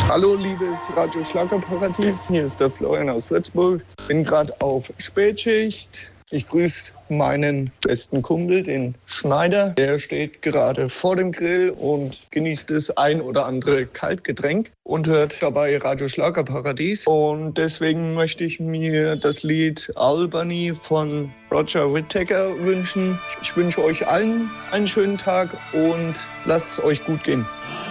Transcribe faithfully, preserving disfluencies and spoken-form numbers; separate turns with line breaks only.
Hallo, liebes Radio Schlagerparadies. Hier ist der Florian aus Würzburg. Bin gerade auf Spätschicht. Ich grüße meinen besten Kumpel, den Schneider. Der steht gerade vor dem Grill und genießt das ein oder andere Kaltgetränk und hört dabei Radio Schlagerparadies. Und deswegen möchte ich mir das Lied Albany von Roger Whittaker wünschen. Ich wünsche euch allen einen schönen Tag und lasst es euch gut gehen.